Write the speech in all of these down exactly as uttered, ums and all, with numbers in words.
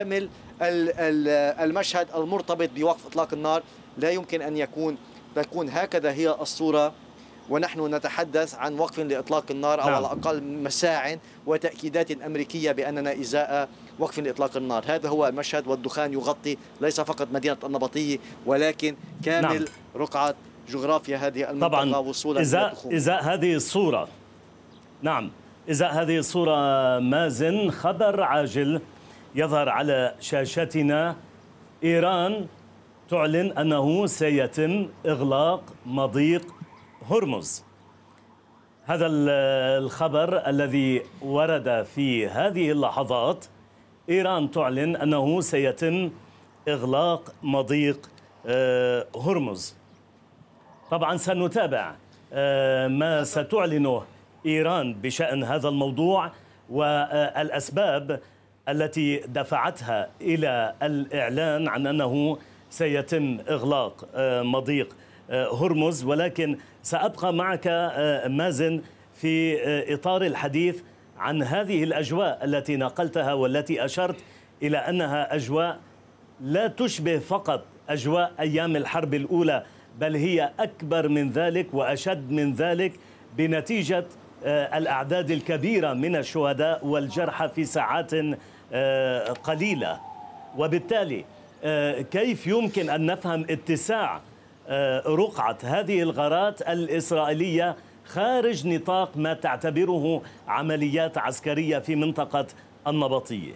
كامل المشهد المرتبط بوقف إطلاق النار. لا يمكن أن يكون تكون هكذا هي الصورة ونحن نتحدث عن وقف لإطلاق النار، أو نعم. على الأقل مساع وتأكيدات أمريكية بأننا إزاء وقف لإطلاق النار. هذا هو المشهد، والدخان يغطي ليس فقط مدينة النبطية ولكن كامل نعم. رقعة جغرافيا هذه المنطقة طبعا وصولا إزاء, إلى الدخول. إزاء هذه الصورة نعم إزاء هذه الصورة مازن، خبر عاجل يظهر على شاشتنا. إيران تعلن أنه سيتم إغلاق مضيق هرمز. هذا الخبر الذي ورد في هذه اللحظات. إيران تعلن أنه سيتم إغلاق مضيق هرمز. طبعا سنتابع ما ستعلنه إيران بشأن هذا الموضوع والأسباب التي دفعتها إلى الإعلان عن أنه سيتم إغلاق مضيق هرمز. ولكن سأبقى معك مازن في إطار الحديث عن هذه الأجواء التي نقلتها والتي أشرت إلى أنها أجواء لا تشبه فقط أجواء أيام الحرب الأولى، بل هي أكبر من ذلك وأشد من ذلك بنتيجة الأعداد الكبيرة من الشهداء والجرحى في ساعات قليلة. وبالتالي كيف يمكن أن نفهم اتساع رقعة هذه الغارات الإسرائيلية خارج نطاق ما تعتبره عمليات عسكرية في منطقة النبطية؟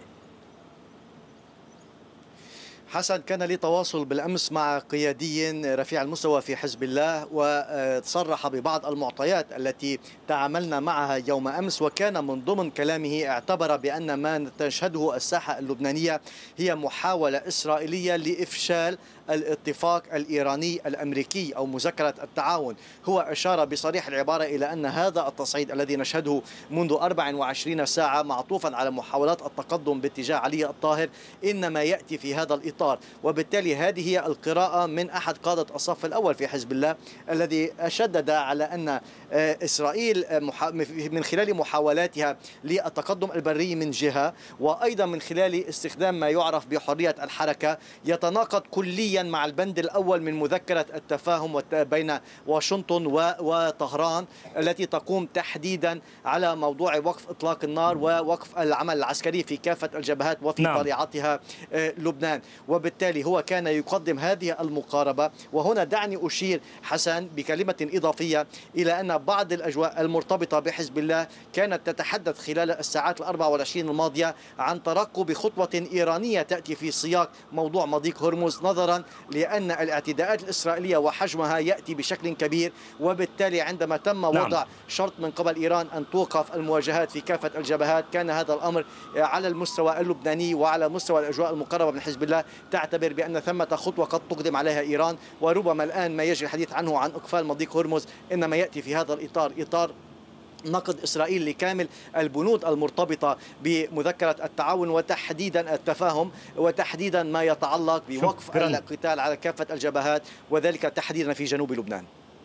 حسن، كان لي تواصل بالأمس مع قيادي رفيع المستوى في حزب الله، وصرح ببعض المعطيات التي تعاملنا معها يوم أمس، وكان من ضمن كلامه اعتبر بأن ما تشهده الساحة اللبنانية هي محاولة إسرائيلية لإفشال الاتفاق الإيراني الأمريكي أو مذكرة التعاون. هو أشار بصريح العبارة إلى أن هذا التصعيد الذي نشهده منذ أربع وعشرين ساعة معطوفا على محاولات التقدم باتجاه علي الطاهر إنما يأتي في هذا الإطار. وبالتالي هذه هي القراءة من أحد قادة الصف الأول في حزب الله الذي شدد على أن إسرائيل من خلال محاولاتها للتقدم البري من جهة، وأيضا من خلال استخدام ما يعرف بحرية الحركة، يتناقض كليا مع البند الأول من مذكرة التفاهم بين واشنطن وطهران التي تقوم تحديدا على موضوع وقف إطلاق النار ووقف العمل العسكري في كافة الجبهات وفي نعم. طليعتها لبنان. وبالتالي هو كان يقدم هذه المقاربة. وهنا دعني أشير حسن بكلمة إضافية إلى أن بعض الأجواء المرتبطة بحزب الله كانت تتحدث خلال الساعات الأربع والعشرين الماضية عن ترقب خطوة إيرانية تأتي في سياق موضوع مضيق هرمز، نظرا لأن الاعتداءات الإسرائيلية وحجمها يأتي بشكل كبير. وبالتالي عندما تم وضع نعم. شرط من قبل إيران أن توقف المواجهات في كافة الجبهات، كان هذا الأمر على المستوى اللبناني وعلى مستوى الأجواء المقربة من حزب الله تعتبر بأن ثمة خطوة قد تقدم عليها إيران. وربما الآن ما يجري الحديث عنه عن إقفال مضيق هرمز إنما يأتي في هذا الإطار، إطار نقد إسرائيل لكامل البنود المرتبطة بمذكرة التعاون وتحديدا التفاهم، وتحديدا ما يتعلق بوقف شكرا. القتال على كافة الجبهات، وذلك تحديدا في جنوب لبنان.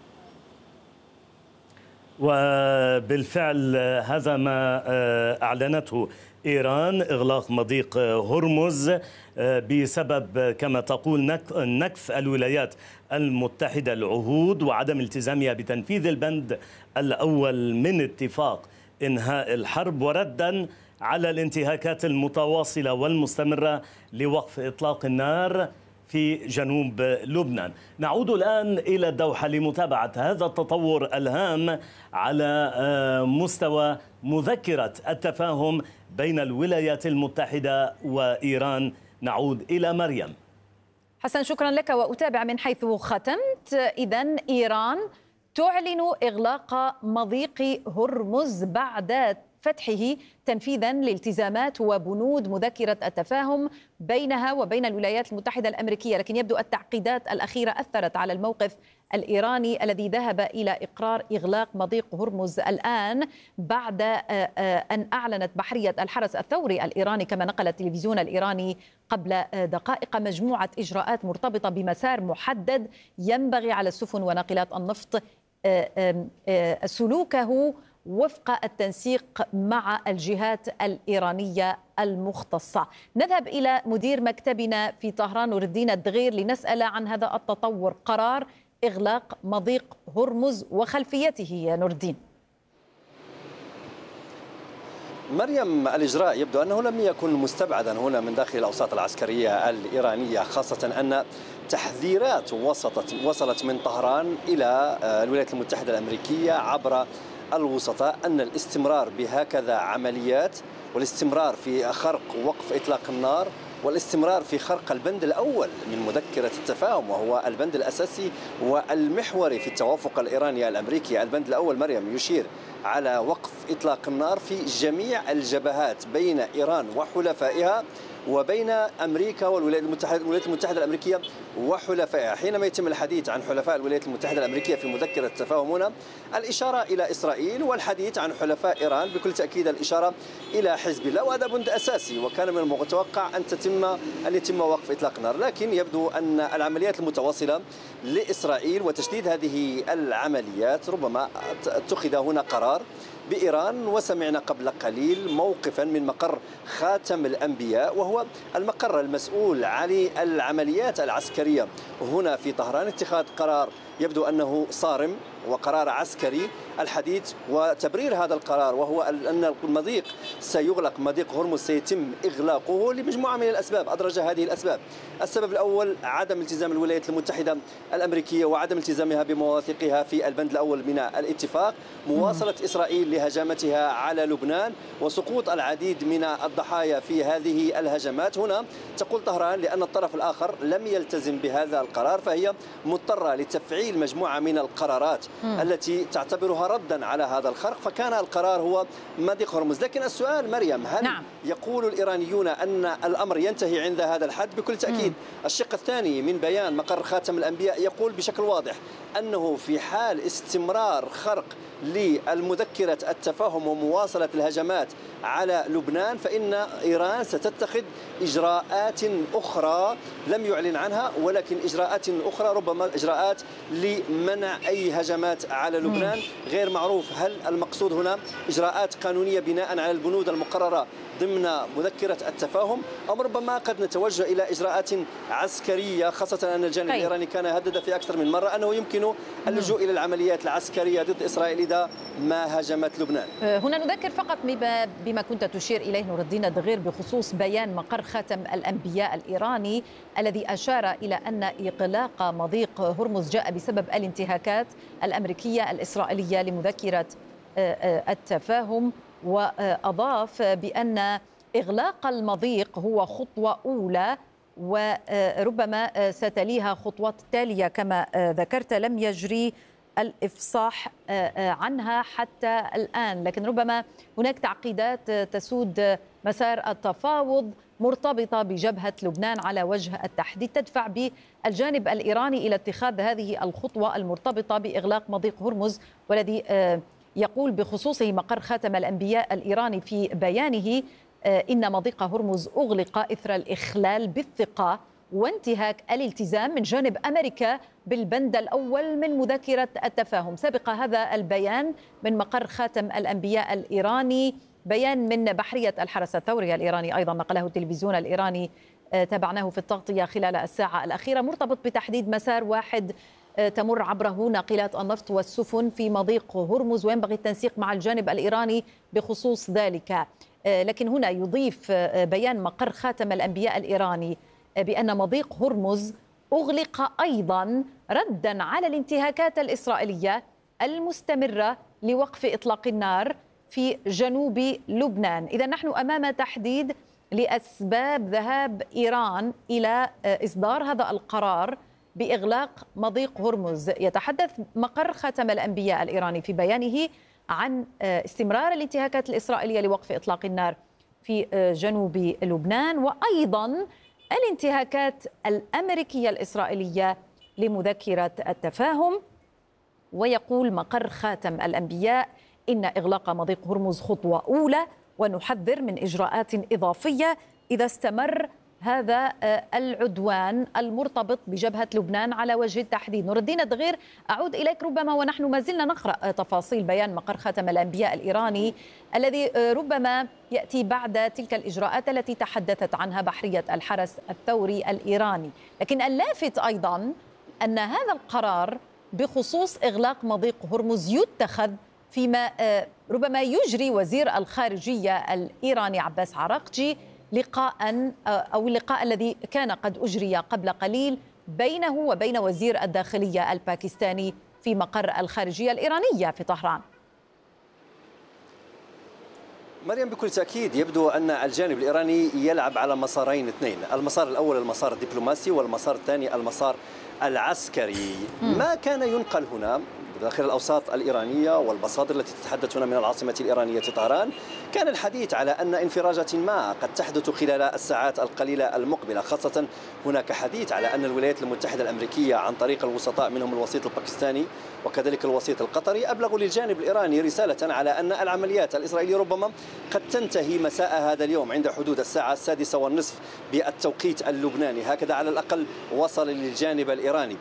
وبالفعل هذا ما أعلنته إيران، إغلاق مضيق هرمز بسبب كما تقول نكث الولايات المتحدة العهود وعدم التزامها بتنفيذ البند الأول من اتفاق إنهاء الحرب، وردا على الانتهاكات المتواصلة والمستمرة لوقف إطلاق النار في جنوب لبنان. نعود الآن إلى الدوحة لمتابعة هذا التطور الهام على مستوى مذكرة التفاهم بين الولايات المتحدة وإيران. نعود إلى مريم. حسن، شكرا لك، وأتابع من حيث ختمت. إذن إيران تعلن إغلاق مضيق هرمز بعد فتحه تنفيذا لالتزامات وبنود مذكرة التفاهم بينها وبين الولايات المتحدة الأمريكية. لكن يبدو التعقيدات الأخيرة أثرت على الموقف الإيراني الذي ذهب إلى إقرار إغلاق مضيق هرمز الآن بعد أن أعلنت بحرية الحرس الثوري الإيراني كما نقل التلفزيون الإيراني قبل دقائق مجموعة إجراءات مرتبطة بمسار محدد ينبغي على السفن وناقلات النفط سلوكه وفق التنسيق مع الجهات الإيرانية المختصة. نذهب إلى مدير مكتبنا في طهران نور الدين الدغير لنسأل عن هذا التطور، قرار إغلاق مضيق هرمز وخلفيته يا نور الدين. مريم، الإجراء يبدو أنه لم يكن مستبعدا هنا من داخل الأوساط العسكرية الإيرانية، خاصة أن تحذيرات وصلت وصلت من طهران إلى الولايات المتحدة الأمريكية عبر الوسطاء أن الاستمرار بهكذا عمليات والاستمرار في خرق وقف إطلاق النار والاستمرار في خرق البند الأول من مذكرة التفاهم، وهو البند الأساسي والمحوري في التوافق الإيراني الأمريكي. البند الأول مريم يشير على وقف إطلاق النار في جميع الجبهات بين إيران وحلفائها وبين أمريكا والولايات المتحدة الولايات المتحدة الأمريكية وحلفائها. حينما يتم الحديث عن حلفاء الولايات المتحدة الأمريكية في مذكرة التفاهم هنا، الإشارة إلى إسرائيل، والحديث عن حلفاء إيران بكل تأكيد الإشارة إلى حزب الله، وهذا بند أساسي وكان من المتوقع أن تتم أن يتم وقف إطلاق النار. لكن يبدو أن العمليات المتواصلة لإسرائيل وتشديد هذه العمليات ربما اتخذ هنا قرار بإيران، وسمعنا قبل قليل موقفا من مقر خاتم الأنبياء، وهو المقر المسؤول عن العمليات العسكرية هنا في طهران، اتخاذ قرار يبدو أنه صارم وقرار عسكري. الحديث وتبرير هذا القرار وهو أن المضيق سيغلق، مضيق هرمز سيتم إغلاقه لمجموعة من الأسباب أدرج هذه الأسباب. السبب الأول عدم التزام الولايات المتحدة الأمريكية وعدم التزامها بمواثيقها في البند الأول من الاتفاق، مواصلة إسرائيل لهجماتها على لبنان وسقوط العديد من الضحايا في هذه الهجمات. هنا تقول طهران لأن الطرف الآخر لم يلتزم بهذا القرار فهي مضطرة لتفعيل مجموعة من القرارات م. التي تعتبرها ردا على هذا الخرق، فكان القرار هو مضيق هرمز. لكن السؤال مريم، هل نعم. يقول الإيرانيون أن الأمر ينتهي عند هذا الحد؟ بكل تأكيد. م. الشق الثاني من بيان مقر خاتم الأنبياء يقول بشكل واضح أنه في حال استمرار خرق للمذكرة التفاهم ومواصلة الهجمات على لبنان فإن إيران ستتخذ إجراءات أخرى لم يعلن عنها، ولكن إجراءات أخرى ربما إجراءات لمنع أي هجمات على لبنان. غير معروف هل المقصود هنا إجراءات قانونية بناء على البنود المقررة ضمن مذكرة التفاهم، أم ربما قد نتوجه إلى إجراءات عسكرية، خاصة أن الجانب الإيراني كان هدد في أكثر من مرة أنه يمكن اللجوء إلى العمليات العسكرية ضد إسرائيل إذا ما هاجمت لبنان. هنا نذكر فقط بما كنت تشير إليه نور الدين الدغير بخصوص بيان مقر خاتم الأنبياء الإيراني الذي أشار إلى أن إغلاق مضيق هرمز جاء بسبب الانتهاكات الأمريكية الإسرائيلية لمذكرة التفاهم، وأضاف بأن إغلاق المضيق هو خطوة أولى وربما ستليها خطوات تالية كما ذكرت لم يجري الإفصاح عنها حتى الآن، لكن ربما هناك تعقيدات تسود مسار التفاوض مرتبطة بجبهة لبنان على وجه التحديد تدفع بالجانب الإيراني إلى اتخاذ هذه الخطوة المرتبطة بإغلاق مضيق هرمز، والذي يقول بخصوصه مقر خاتم الأنبياء الإيراني في بيانه إن مضيق هرمز أغلق إثر الإخلال بالثقة وانتهاك الالتزام من جانب أمريكا بالبند الأول من مذكرة التفاهم. سبق هذا البيان من مقر خاتم الأنبياء الإيراني بيان من بحرية الحرس الثوري الإيراني، أيضا نقله التلفزيون الإيراني تابعناه في التغطية خلال الساعة الأخيرة، مرتبط بتحديد مسار واحد تمر عبره ناقلات النفط والسفن في مضيق هرمز، وينبغي التنسيق مع الجانب الإيراني بخصوص ذلك. لكن هنا يضيف بيان مقر خاتم الأنبياء الإيراني بأن مضيق هرمز أغلق أيضا ردا على الانتهاكات الإسرائيلية المستمرة لوقف إطلاق النار في جنوب لبنان. إذا نحن أمام تحديد لأسباب ذهاب إيران إلى إصدار هذا القرار بإغلاق مضيق هرمز. يتحدث مقر خاتم الأنبياء الإيراني في بيانه عن استمرار الانتهاكات الإسرائيلية لوقف إطلاق النار في جنوب لبنان، وأيضا الانتهاكات الأمريكية الإسرائيلية لمذكرة التفاهم. ويقول مقر خاتم الأنبياء إن إغلاق مضيق هرمز خطوة أولى ونحذر من إجراءات إضافية إذا استمر هذا العدوان المرتبط بجبهة لبنان على وجه التحديد. نور الدين الدغير، أعود إليك ربما ونحن ما زلنا نقرأ تفاصيل بيان مقر خاتم الأنبياء الإيراني الذي ربما يأتي بعد تلك الإجراءات التي تحدثت عنها بحرية الحرس الثوري الإيراني، لكن اللافت أيضا أن هذا القرار بخصوص إغلاق مضيق هرمز يتخذ فيما ربما يجري وزير الخارجية الإيراني عباس عراقجي لقاء أو اللقاء الذي كان قد أجري قبل قليل بينه وبين وزير الداخلية الباكستاني في مقر الخارجية الإيرانية في طهران. مريم، بكل تأكيد يبدو أن الجانب الإيراني يلعب على مسارين اثنين، المسار الأول المسار الدبلوماسي والمسار الثاني المسار العسكري. ما كان ينقل هنا داخل الأوساط الإيرانية والمصادر التي تتحدث هنا من العاصمة الإيرانية طهران كان الحديث على أن انفراجات ما قد تحدث خلال الساعات القليلة المقبلة، خاصة هناك حديث على أن الولايات المتحدة الأمريكية عن طريق الوسطاء منهم الوسيط الباكستاني وكذلك الوسيط القطري أبلغوا للجانب الإيراني رسالة على أن العمليات الإسرائيلية ربما قد تنتهي مساء هذا اليوم عند حدود الساعة السادسة والنصف بالتوقيت اللبناني، هكذا على الأقل وصل للجانب الإيراني،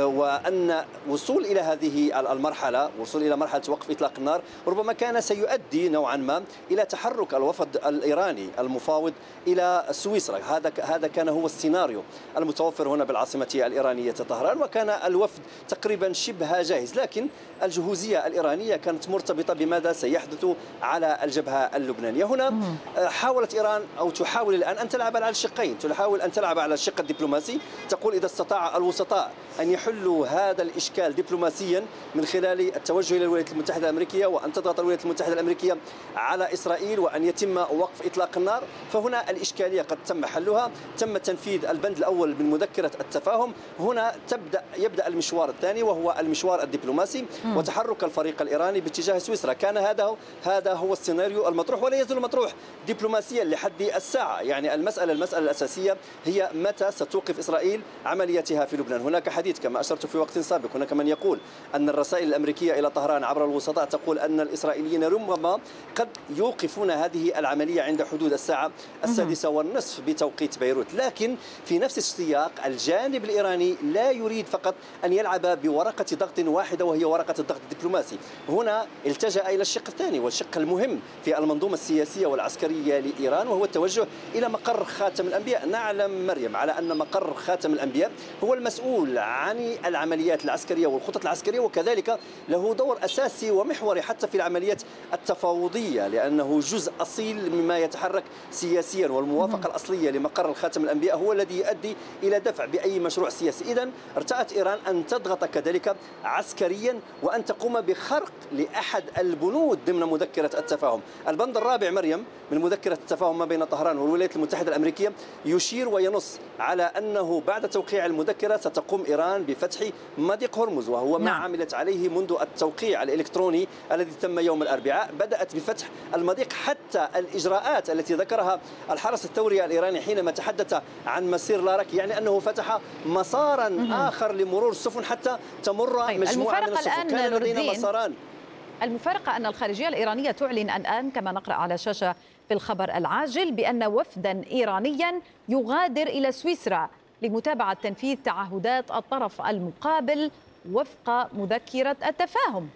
وأن وصول إلى هذه المرحلة وصول إلى مرحلة وقف إطلاق النار ربما كان سيؤدي نوعا ما إلى تحرك الوفد الإيراني المفاوض إلى سويسرا. هذا هذا كان هو السيناريو المتوفر هنا بالعاصمة الإيرانية طهران، وكان الوفد تقريبا شبه جاهز، لكن الجهوزية الإيرانية كانت مرتبطة بماذا سيحدث على الجبهة اللبنانية. هنا حاولت إيران أو تحاول الآن أن تلعب على الشقين، تحاول أن تلعب على الشق الدبلوماسي، تقول إذا استطاع الوسطاء أن يحلوا هذا الإشكال دبلوماسيا من خلال التوجه إلى الولايات المتحدة الأمريكية وأن تضغط الولايات المتحدة الأمريكية على إسرائيل وأن يتم وقف إطلاق النار، فهنا الإشكالية قد تم حلها، تم تنفيذ البند الأول من مذكرة التفاهم. هنا تبدأ يبدأ المشوار الثاني وهو المشوار الدبلوماسي وتحرك الفريق الإيراني باتجاه سويسرا. كان هذا هذا هو السيناريو المطروح ولا يزال مطروح دبلوماسيا لحد الساعة. يعني المسألة المسألة الأساسية هي متى ستوقف إسرائيل عملياتها في لبنان. هناك حديث كما أشرت في وقت سابق، هناك من يقول أن الرسائل الأمريكية إلى طهران عبر الوسطاء تقول أن الإسرائيليين ربما قد يوقفون هذه العملية عند حدود الساعة السادسة والنصف بتوقيت بيروت، لكن في نفس السياق الجانب الإيراني لا يريد فقط أن يلعب بورقة ضغط واحدة وهي ورقة الضغط الدبلوماسي. هنا التجأ إلى الشق الثاني والشق المهم في المنظومة السياسية والعسكرية لإيران، وهو التوجه إلى مقر خاتم الأنبياء. نعلم مريم على أن مقر خاتم الأنبياء هو المسؤول عن العمليات العسكرية والخطط العسكرية، وكذلك له دور أساسي ومحوري حتى في العمليات التفاوضية، لأنه جزء أصيل مما يتحرك سياسيا، والموافقة الأصلية لمقر الخاتم الأنبياء هو الذي يؤدي إلى دفع بأي مشروع سياسي. إذن ارتأت إيران أن تضغط كذلك عسكريا وأن تقوم بخرق لأحد البنود ضمن مذكرة التفاهم. البند الرابع مريم من مذكرة التفاهم ما بين طهران والولايات المتحدة الأمريكية يشير وينص على أنه بعد توقيع المذكرة ستقوم إيران بفتح مضيق هرمز، وهو ما نعم. عملت عليه منذ التوقيع الإلكتروني الذي تم يوم الأربعاء. بدأت بفتح المضيق، حتى الإجراءات التي ذكرها الحرس الثوري الإيراني حينما تحدث عن مسير لارك يعني أنه فتح مسارا مم. آخر لمرور السفن حتى تمر طيب. مجموعة من السفن. كان لدينا مساران. المفارقة أن الخارجية الإيرانية تعلن الآن كما نقرأ على شاشة في الخبر العاجل بأن وفدا إيرانيا يغادر إلى سويسرا لمتابعة تنفيذ تعهدات الطرف المقابل وفق مذكرة التفاهم.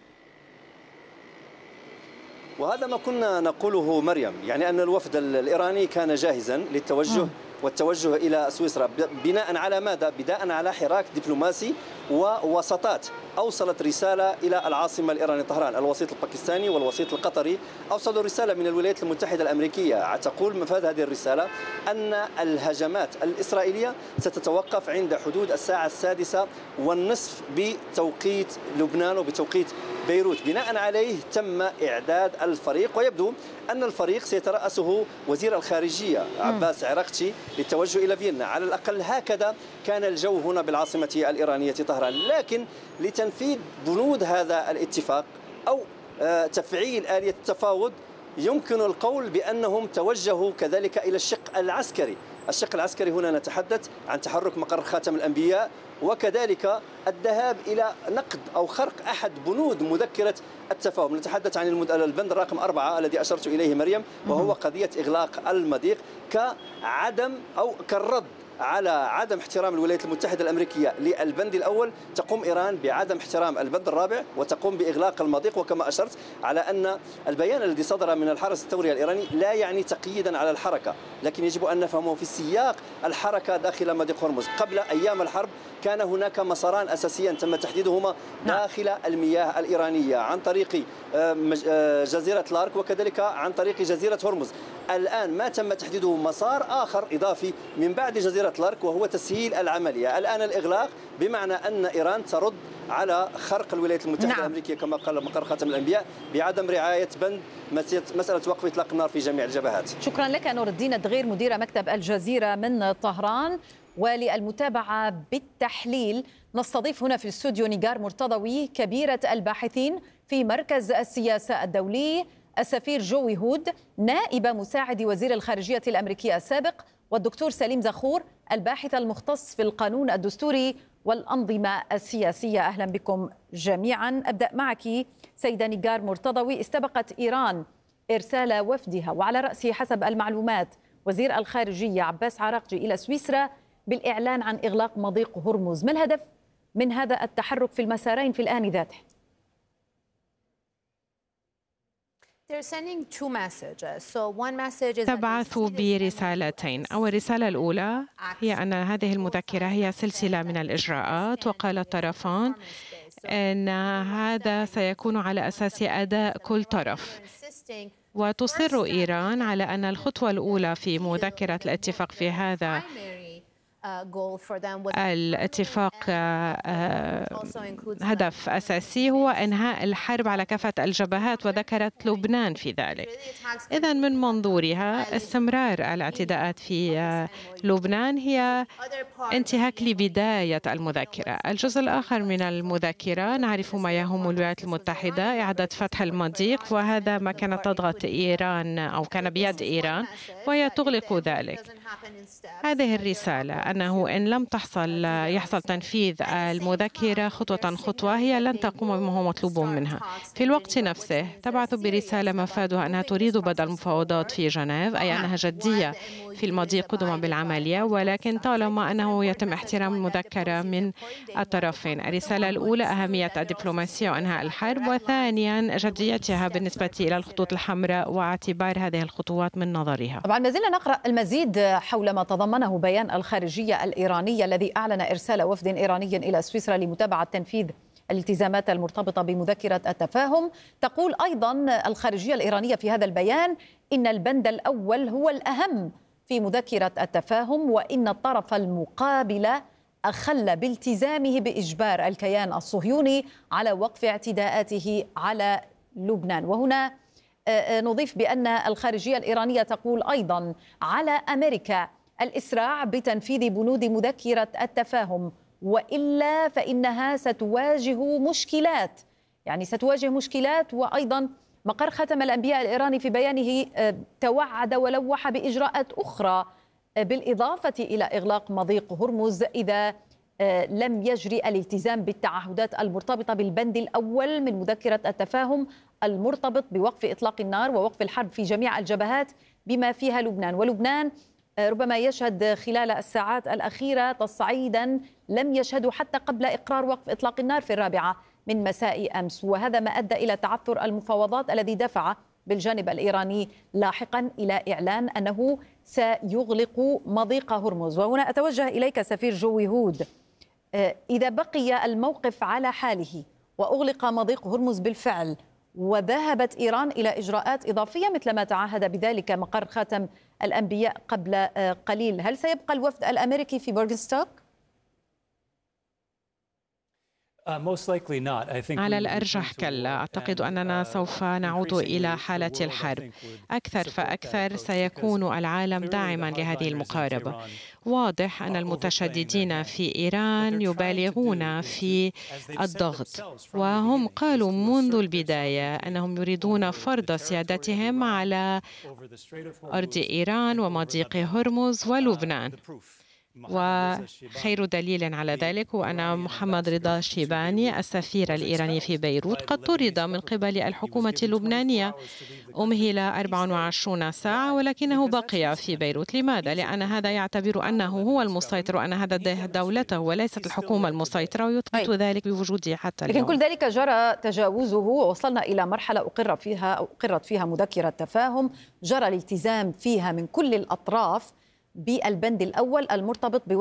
وهذا ما كنا نقوله مريم، يعني أن الوفد الإيراني كان جاهزا للتوجه م. والتوجه إلى سويسرا بناء على ماذا؟ بناء على حراك دبلوماسي ووسطات. أوصلت رسالة إلى العاصمة الإيرانية طهران، الوسيط الباكستاني والوسيط القطري أوصلوا رسالة من الولايات المتحدة الأمريكية تقول مفاد هذه الرسالة أن الهجمات الإسرائيلية ستتوقف عند حدود الساعة السادسة والنصف بتوقيت لبنان وبتوقيت بيروت. بناء عليه تم إعداد الفريق، ويبدو أن الفريق سيترأسه وزير الخارجية عباس عراقجي للتوجه إلى فيينا. على الأقل هكذا كان الجو هنا بالعاصمة الإيرانية طهران. لكن لتنفيذ بنود هذا الاتفاق أو تفعيل آلية التفاوض يمكن القول بأنهم توجهوا كذلك إلى الشق العسكري. الشق العسكري هنا نتحدث عن تحرك مقر خاتم الأنبياء، وكذلك الذهاب إلى نقد أو خرق أحد بنود مذكرة التفاهم. نتحدث عن البند الرقم أربعة الذي أشرت إليه مريم، وهو قضية إغلاق المضيق كعدم أو كالرد على عدم احترام الولايات المتحدة الأمريكية للبند الأول. تقوم إيران بعدم احترام البند الرابع وتقوم بإغلاق المضيق. وكما أشرت على أن البيان الذي صدر من الحرس الثوري الإيراني لا يعني تقييدا على الحركة، لكن يجب أن نفهمه في سياق الحركة داخل مضيق هرمز. قبل أيام الحرب كان هناك مساران أساسيان تم تحديدهما داخل المياه الإيرانية عن طريق جزيرة لارك وكذلك عن طريق جزيرة هرمز. الآن ما تم تحديده مسار آخر إضافي من بعد جزيرة لارك، وهو تسهيل العملية. الآن الإغلاق بمعنى أن إيران ترد على خرق الولايات المتحدة نعم. الأمريكية كما قال مقر خاتم الأنبياء بعدم رعاية بند مسألة وقف إطلاق النار في جميع الجبهات. شكرا لك نور الدين الدغير مدير مكتب الجزيرة من طهران. وللمتابعة بالتحليل نستضيف هنا في الاستوديو نيغار مرتضوي كبيرة الباحثين في مركز السياسة الدولي، السفير جوي هود نائب مساعد وزير الخارجية الأمريكي السابق، والدكتور سليم زخور الباحث المختص في القانون الدستوري والأنظمة السياسية. أهلا بكم جميعا. أبدأ معك سيدة نيغار مرتضوي. استبقت إيران إرسال وفدها وعلى رأسه حسب المعلومات وزير الخارجية عباس عراقجي إلى سويسرا بالإعلان عن إغلاق مضيق هرمز. ما الهدف من هذا التحرك في المسارين في الآن ذاته؟ تبعثوا برسالتين. أو الرسالة الأولى هي أن هذه المذكرة هي سلسلة من الإجراءات، وقال الطرفان أن هذا سيكون على أساس أداء كل طرف. وتصر إيران على أن الخطوة الأولى في مذكرة الاتفاق في هذا الاتفاق هدف أساسي هو إنهاء الحرب على كافة الجبهات، وذكرت لبنان في ذلك. إذن من منظورها استمرار الاعتداءات في لبنان هي انتهاك لبداية المذكرة. الجزء الآخر من المذكرة نعرف ما يهم الولايات المتحدة، إعادة فتح المضيق، وهذا ما كانت تضغط إيران أو كان بيد إيران وهي تغلق ذلك. هذه الرسالة أنه إن لم تحصل يحصل تنفيذ المذكرة خطوة خطوة هي لن تقوم بما هو مطلوب منها. في الوقت نفسه تبعث برسالة مفادها أنها تريد بدء المفاوضات في جنيف، أي أنها جدية في المضيق قدما بالعملية، ولكن طالما أنه يتم احترام المذكرة من الطرفين. الرسالة الأولى أهمية الدبلوماسية وإنهاء الحرب، وثانيا جديتها بالنسبة إلى الخطوط الحمراء واعتبار هذه الخطوات من نظرها. طبعا ما زلنا نقرأ المزيد حول ما تضمنه بيان الخارجية الإيرانية الذي أعلن إرسال وفد إيراني إلى سويسرا لمتابعة تنفيذ الالتزامات المرتبطة بمذكرة التفاهم. تقول أيضا الخارجية الإيرانية في هذا البيان إن البند الأول هو الأهم في مذكرة التفاهم، وإن الطرف المقابل أخل بالتزامه بإجبار الكيان الصهيوني على وقف اعتداءاته على لبنان. وهنا نضيف بأن الخارجية الإيرانية تقول أيضا على أمريكا الإسراع بتنفيذ بنود مذكرة التفاهم، وإلا فإنها ستواجه مشكلات، يعني ستواجه مشكلات. وأيضا مقر خاتم الأنبياء الإيراني في بيانه توعد ولوح بإجراءات أخرى بالإضافة إلى إغلاق مضيق هرمز إذا لم يجري الالتزام بالتعهدات المرتبطة بالبند الأول من مذكرة التفاهم المرتبط بوقف إطلاق النار ووقف الحرب في جميع الجبهات بما فيها لبنان. ولبنان ربما يشهد خلال الساعات الأخيرة تصعيدا لم يشهده حتى قبل إقرار وقف إطلاق النار في الرابعة من مساء أمس، وهذا ما أدى إلى تعثر المفاوضات الذي دفع بالجانب الإيراني لاحقا إلى إعلان أنه سيغلق مضيق هرمز. وهنا أتوجه إليك سفير جوي هود، إذا بقي الموقف على حاله وأغلق مضيق هرمز بالفعل وذهبت إيران إلى إجراءات إضافية مثل ما تعهد بذلك مقر خاتم الأنبياء قبل قليل، هل سيبقى الوفد الأمريكي في بورغنستوك؟ على الأرجح كلا. أعتقد أننا سوف نعود إلى حالة الحرب. أكثر فأكثر سيكون العالم داعما لهذه المقاربة. واضح أن المتشددين في إيران يبالغون في الضغط، وهم قالوا منذ البداية أنهم يريدون فرض سيادتهم على أرض إيران ومضيق هرمز ولبنان. وخير دليل على ذلك هو أن محمد رضا شيباني السفير الإيراني في بيروت قد طرد من قبل الحكومة اللبنانية، أمهل أربع وعشرين ساعة ولكنه بقي في بيروت. لماذا؟ لأن هذا يعتبر أنه هو المسيطر وأن هذا دولته وليست الحكومة المسيطرة، ويثبت ذلك بوجوده حتى اليوم. لكن كل ذلك جرى تجاوزه ووصلنا إلى مرحلة أقر فيها أو أقرت فيها مذكرة تفاهم جرى الالتزام فيها من كل الأطراف بالبند الأول المرتبط